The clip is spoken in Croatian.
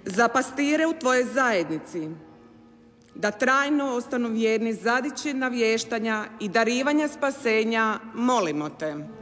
za pastire u tvojoj zajednici, da trajno ostanu vjerni zadići navještanja i darivanja spasenja, molimo te.